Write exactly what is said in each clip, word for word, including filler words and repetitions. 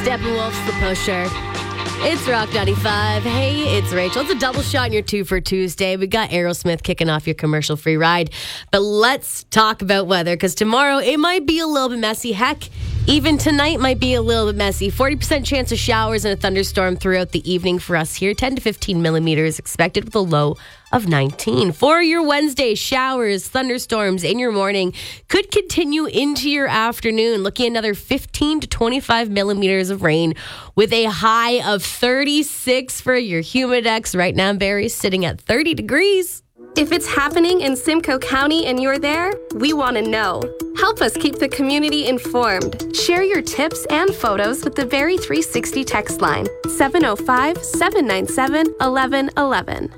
Steppenwolf's The Pusher. It's Rock ninety-five. Hey, it's Rachel. It's a double shot in your two for Tuesday. We got Aerosmith kicking off your commercial-free ride. But let's talk about weather, because tomorrow it might be a little bit messy. Heck, even tonight might be a little bit messy. forty percent chance of showers and a thunderstorm throughout the evening for us here. ten to fifteen millimeters expected with a low of nineteen. For your Wednesday, showers, thunderstorms in your morning could continue into your afternoon. Looking at another fifteen to twenty-five millimeters of rain with a high of thirty-six for your Humidex. Right now, Barry's sitting at thirty degrees. If it's happening in Simcoe County and you're there, we want to know. Help us keep the community informed. Share your tips and photos with the Barrie three sixty text line, seven oh five, seven nine seven, one one one one.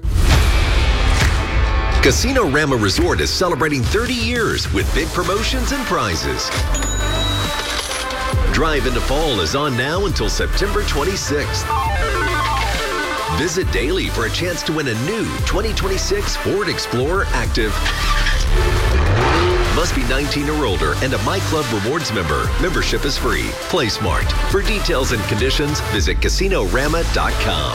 Casino Rama Resort is celebrating thirty years with big promotions and prizes. Drive into Fall is on now until September twenty-sixth. Visit daily for a chance to win a new twenty twenty-six Ford Explorer Active. Must be nineteen or older and a My Club Rewards member. Membership is free. Play smart. For details and conditions, visit casino rama dot com.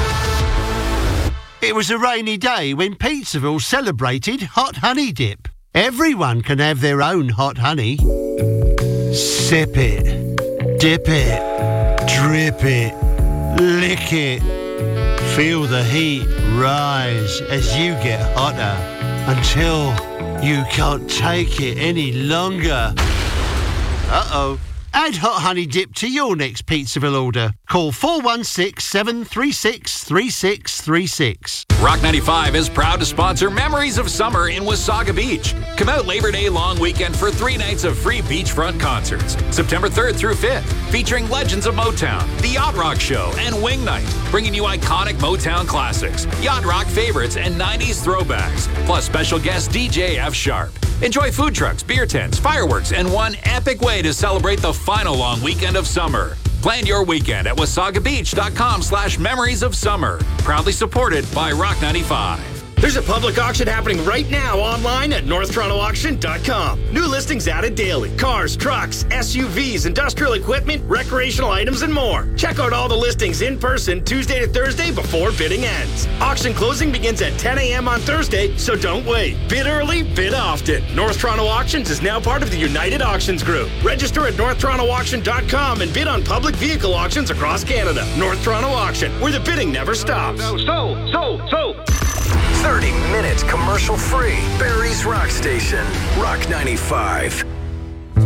It was a rainy day when Pizzaville celebrated Hot Honey Dip. Everyone can have their own hot honey. Sip it, dip it, drip it, lick it. Feel the heat rise as you get hotter until you can't take it any longer. Uh-oh. Add Hot Honey Dip to your next Pizzaville order. Call four one six, seven three six, three six three six. Rock ninety-five is proud to sponsor Memories of Summer in Wasaga Beach. Come out Labor Day long weekend for three nights of free beachfront concerts. September third through fifth, featuring Legends of Motown, The Yacht Rock Show, and Wing Night, bringing you iconic Motown classics, yacht rock favorites, and nineties throwbacks, plus special guest D J F Sharp. Enjoy food trucks, beer tents, fireworks, and one epic way to celebrate the final long weekend of summer. Plan your weekend at wasagabeach.com slash memories of summer. Proudly supported by Rock ninety-five. There's a public auction happening right now online at north toronto auction dot com. New listings added daily. Cars, trucks, S U Vs, industrial equipment, recreational items, and more. Check out all the listings in person Tuesday to Thursday before bidding ends. Auction closing begins at ten a.m. on Thursday, so don't wait. Bid early, bid often. North Toronto Auctions is now part of the United Auctions Group. Register at north toronto auction dot com and bid on public vehicle auctions across Canada. North Toronto Auction, where the bidding never stops. So, so, so, so. thirty minutes commercial free. Barrie's Rock Station. Rock ninety-five.